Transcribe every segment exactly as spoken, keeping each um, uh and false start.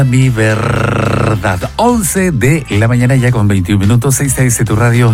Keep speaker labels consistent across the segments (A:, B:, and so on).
A: Mi verdad, once de la mañana ya con veintiún minutos, esta es tu radio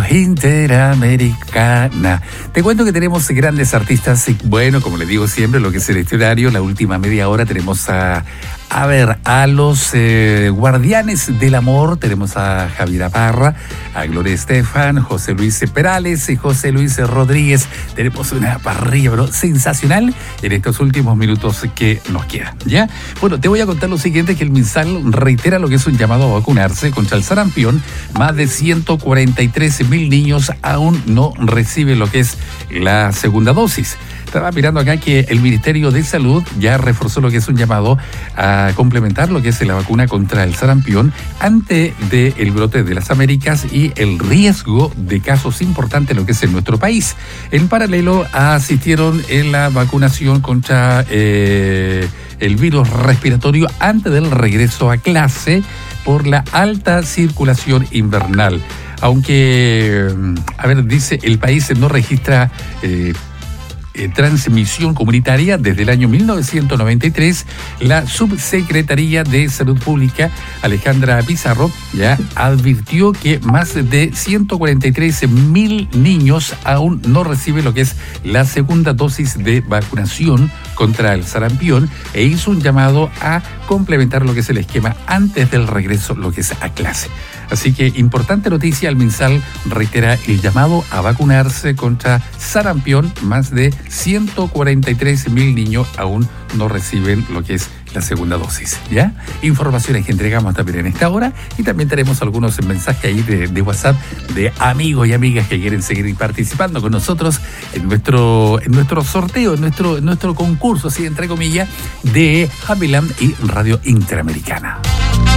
A: interamericana. Te cuento que tenemos grandes artistas y bueno, como les digo siempre, lo que es el este horario, la última media hora tenemos a, a ver, a los eh, Guardianes del Amor, tenemos a Javiera Parra, a Gloria Estefan, José Luis Perales y José Luis Rodríguez. Tenemos una parrilla, pero sensacional en estos últimos minutos que nos quedan, ¿ya? Bueno, te voy a contar lo siguiente, que el MinSal reitera lo que es un llamado a vacunarse contra el sarampión. Más de ciento cuarenta y tres mil niños aún no reciben lo que es la segunda dosis. Estaba mirando acá que el Ministerio de Salud ya reforzó lo que es un llamado a complementar lo que es la vacuna contra el sarampión ante del brote de las Américas y el riesgo de casos importantes lo que es en nuestro país. En paralelo asistieron en la vacunación contra eh, el virus respiratorio antes del regreso a clase por la alta circulación invernal. Aunque, a ver, dice, el país no registra eh, transmisión comunitaria desde el año mil novecientos noventa y tres, la Subsecretaría de Salud Pública, Alejandra Pizarro, ya advirtió que más de ciento cuarenta y tres mil niños aún no reciben lo que es la segunda dosis de vacunación contra el sarampión e hizo un llamado a complementar lo que es el esquema antes del regreso lo que es a clase. Así que importante noticia, el MinSal reitera el llamado a vacunarse contra sarampión. Más de ciento cuarenta y tres mil niños aún no reciben lo que es la segunda dosis, ¿ya? Informaciones que entregamos también en esta hora y también tenemos algunos mensajes ahí de, de WhatsApp de amigos y amigas que quieren seguir participando con nosotros en nuestro, en nuestro sorteo, en nuestro, en nuestro concurso, así entre comillas, de Happyland y Radio Interamericana.